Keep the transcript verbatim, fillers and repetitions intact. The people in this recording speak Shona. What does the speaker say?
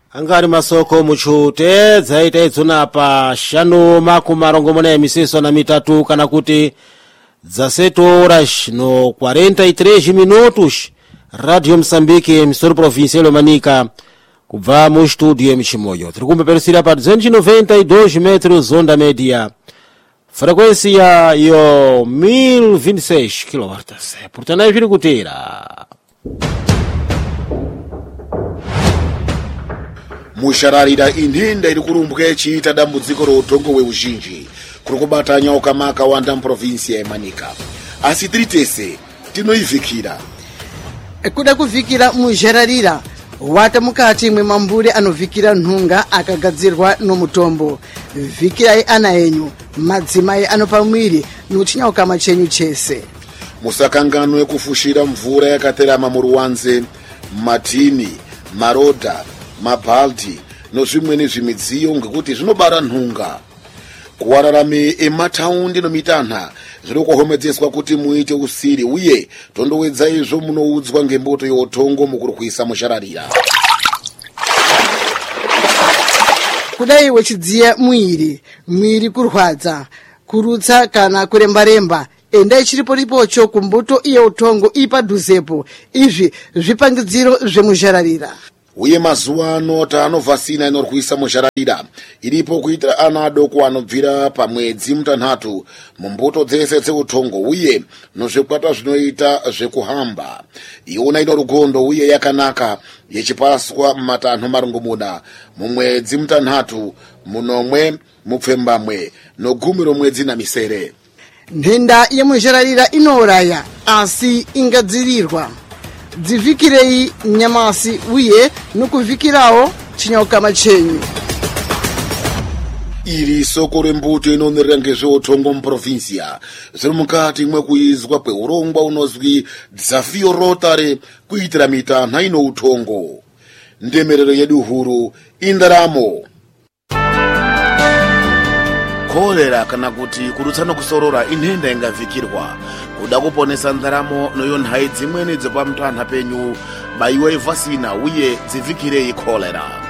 angari masoko muchute dzaita idzona pa shanu makumi marongomuna ya miseso na mitatu kana kuti dzaseto horas no quarenta e três minutos. Radio Moçambique, emissora provincial de Manica, kubva mu estúdio em Chimoio. Tiri kumpeperesera pa duzentos e noventa e dois metros onda média. Frequência yo mil e vinte e seis quilowatts. Portanto, é vir kutera. Mushararira inhenda iri kurumbuka ichiita dambudziko routongo hweuzhinji kuri kubata nyauka makawanda muprovinsi yeManika. Asi tiri tese tinoivhikira. Kuda kuvhikira muzhararira wata mukati mwemambure anovhikira nhunga akagadzirwa nomutombo. Vhikirai ana enyu, madzimai anopa mwiri nochinyauka machenyu chese. Musakanganwe kufushira mvura yakaterama muruwanze, matini, marodha, mabhaldi nozvimweni zvimidziyo ngekuti zvinobara nhunga. Kuwararame emataundi nomitanha zviri kuhomedzeswa kuti muite usiri uye tondowedza izvo munoudzwa ngemboto youtongo mukuri kuisa mushararira. Kudai wechidziya mwiri, mwiri kurwadza, kurutsa kana kuremba-remba, enda ichiripo ripocho kumbuto yeutongo ipadhuzepo. Izvi zvipangidziro zvemuzhararira. Uye mazuva ano tanovhasina inorwisa mushararira iripo kuitira ana adoko anobvira pamwedzi mutanhatu mumbuto dzese dzeutongo uye nozvikwata zvinoita zvekuhamba. Iona ino rugondo uye yakanaka yechipaswa mumatanho marongomuna mumwedzi mutanhatu munomwe mupfembamwe nogumi romwedzi namisere. Nhenda yemuzhararira inouraya asi ingadzirirwa. Dzivhikirei nyamasi uye nokuvhikirawo chinyauka machenyu. Iri soko rembuto inonerera ngezveutongo muprovinsia zviri mukati mwekuizwa kweurongwa unozwi Dzafio Rotary kuitira mitanha ino utongo. Ndemerero yedu huru indaramo. Kolera kana kuti kurutsa nokusorora inhenda ingavhikirwa. Kuda kuponesa ndaramo noyo nhai dzimweni dzepamutanha penyu baiwa ivhasina uye dzivhikirei kolera.